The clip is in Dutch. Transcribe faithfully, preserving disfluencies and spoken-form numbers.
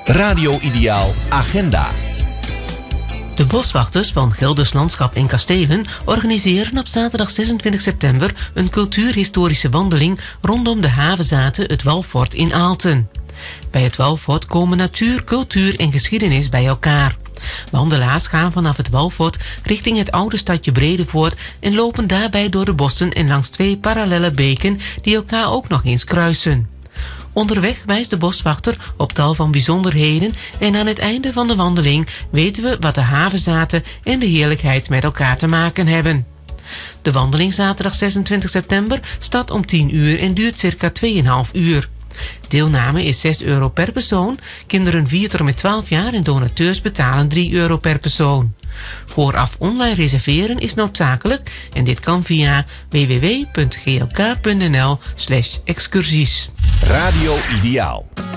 Radio Ideaal Agenda. De boswachters van Gelders Landschap en Kastelen organiseren op zaterdag zesentwintig september een cultuurhistorische wandeling rondom de havezathe het Walfort in Aalten. Bij het Walfort komen natuur, cultuur en geschiedenis bij elkaar. Wandelaars gaan vanaf het Walfort richting het oude stadje Bredevoort en lopen daarbij door de bossen en langs twee parallelle beken die elkaar ook nog eens kruisen. Onderweg wijst de boswachter op tal van bijzonderheden en aan het einde van de wandeling weten we wat de havezathe en de heerlijkheid met elkaar te maken hebben. De wandeling zaterdag zesentwintig september start om tien uur en duurt circa twee komma vijf uur. Deelname is zes euro per persoon, kinderen vier tot en met twaalf jaar en donateurs betalen drie euro per persoon. Vooraf online reserveren is noodzakelijk en dit kan via w w w punt g l k punt n l slash excursies. Radio Ideaal.